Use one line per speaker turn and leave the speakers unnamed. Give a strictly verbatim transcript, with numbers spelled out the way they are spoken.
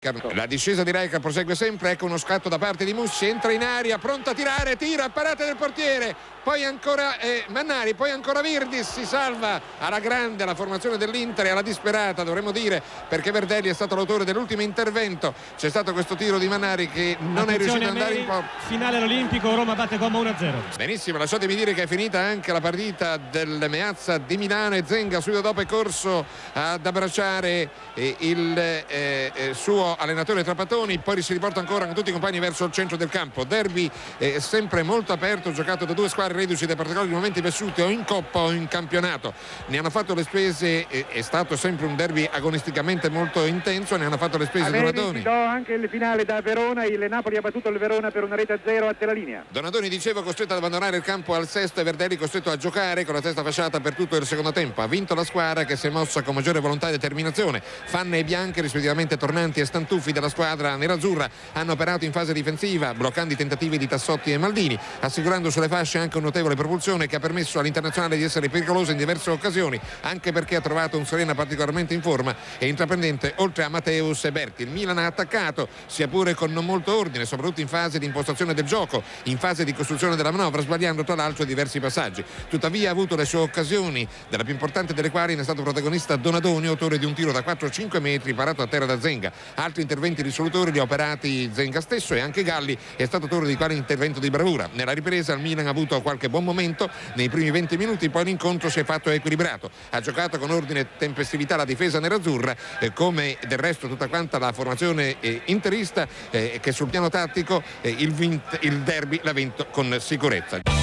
La discesa di Rijkaard prosegue sempre, ecco uno scatto da parte di Mussi, entra in aria, pronto a tirare, tira, parata del portiere, poi ancora eh, Mannari, poi ancora Virdis, si salva alla grande la formazione dell'Inter e alla disperata dovremmo dire, perché Verdelli è stato l'autore dell'ultimo intervento. C'è stato questo tiro di Mannari che non
Attenzione,
è riuscito ad andare
Meri,
in porta.
Finale all'Olimpico, Roma batte Como uno a zero.
Benissimo, lasciatemi dire che è finita anche la partita del Meazza di Milano e Zenga subito dopo è corso ad abbracciare eh, il eh, eh, suo allenatore Trapattoni, poi si riporta ancora con tutti i compagni verso il centro del campo. Derby eh, sempre molto aperto, giocato da due squadre reduci dai particolari momenti vissuti o in Coppa o in campionato. Ne hanno fatto le spese, eh, è stato sempre un derby agonisticamente molto intenso, ne hanno fatto le spese Donadoni.
Anche il finale da Verona, il Napoli ha battuto il Verona per una rete a zero a terra linea.
Donadoni, dicevo, costretto ad abbandonare il campo al sesto e Verdelli costretto a giocare con la testa fasciata per tutto il secondo tempo. Ha vinto la squadra che si è mossa con maggiore volontà e determinazione. Fanne e Bianchi, rispettivamente tornanti e Stantuffi della squadra nerazzurra, hanno operato in fase difensiva bloccando i tentativi di Tassotti e Maldini, assicurando sulle fasce anche un notevole propulsione che ha permesso all'internazionale di essere pericoloso in diverse occasioni, anche perché ha trovato un Serena particolarmente in forma e intraprendente oltre a Matteus e Berti. Il Milan ha attaccato, sia pure con non molto ordine, soprattutto in fase di impostazione del gioco, in fase di costruzione della manovra, sbagliando tra l'altro diversi passaggi. Tuttavia ha avuto le sue occasioni, della più importante delle quali ne è stato protagonista Donadoni, autore di un tiro da quattro cinque metri parato a terra da Zenga. Altri interventi risolutori li ha operati Zenga stesso e anche Galli è stato autore di quale intervento di bravura. Nella ripresa il Milan ha avuto qualche buon momento nei primi venti minuti, poi l'incontro si è fatto equilibrato. Ha giocato con ordine e tempestività la difesa nerazzurra, eh, come del resto tutta quanta la formazione eh, interista, eh, che sul piano tattico eh, il, vint- il derby l'ha vinto con sicurezza.